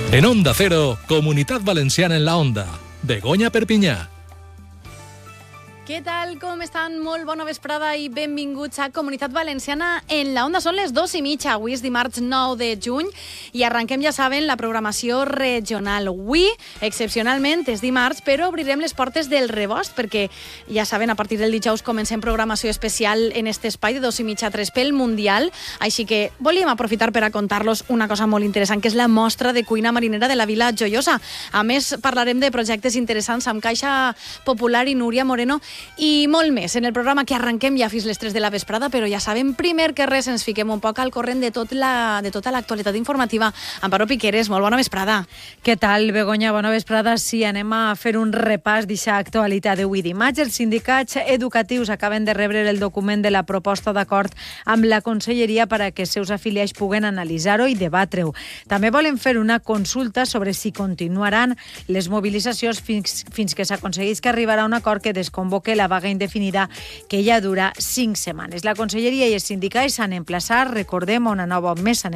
En Onda Cero, Comunitat Valenciana en la Onda. Begoña Perpinyà. Què tal, com estan? Molt bona vesprada i benvinguts a Comunitat Valenciana en la Onda. Són les 2:30, avui és dimarts 9 de juny i arrenquem, ja saben, la programació regional. Avui, excepcionalment, és dimarts, però obrirem les portes del Rebost perquè, ja saben, a partir del dijous comencem programació especial en este espai de 2:30 a 3 pel Mundial, així que volíem aprofitar per a contar-los una cosa molt interessant, que és la mostra de cuina marinera de la Vila Joiosa. A més, parlarem de projectes interessants amb Caixa Popular i Núria Moreno i molt més en el programa, que arrenquem ja fins les 3 de la vesprada, però ja sabem, primer que res, ens fiquem un poc al corrent de tota l'actualitat informativa. Amparo Piqueres, molt bona vesprada. Què tal, Begoña? Bona vesprada. Sí, anem a fer un repàs d'aquesta actualitat d'avui dimarts. Els sindicats educatius acaben de rebre el document de la proposta d'acord amb la Conselleria per a que els seus afiliats puguen analitzar-ho i debatre-ho. També volen fer una consulta sobre si continuaran les mobilitzacions fins que s'aconseguís que arribarà a un acord que desconvoque la vaga indefinida que ja dura 5 setmanes. La Conselleria i els sindicats s'han emplaçat, recordem, una nova mesa